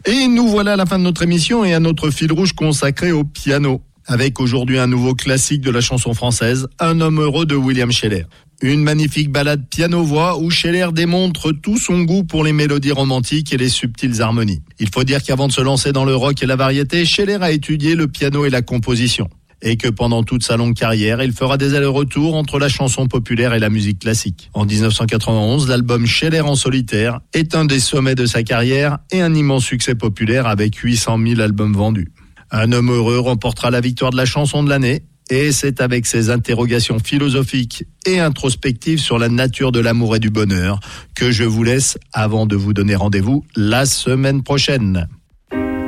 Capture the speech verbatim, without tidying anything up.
Et nous voilà à la fin de notre émission et à notre fil rouge consacré au piano. Avec aujourd'hui un nouveau classique de la chanson française, Un homme heureux de William Sheller. Une magnifique ballade piano-voix où Sheller démontre tout son goût pour les mélodies romantiques et les subtiles harmonies. Il faut dire qu'avant de se lancer dans le rock et la variété, Sheller a étudié le piano et la composition. Et que pendant toute sa longue carrière, il fera des allers-retours entre la chanson populaire et la musique classique. En dix-neuf cent quatre-vingt-onze, l'album Sheller en solitaire est un des sommets de sa carrière et un immense succès populaire avec huit cent mille albums vendus. Un homme heureux remportera la victoire de la chanson de l'année et c'est avec ses interrogations philosophiques et introspectives sur la nature de l'amour et du bonheur que je vous laisse avant de vous donner rendez-vous la semaine prochaine.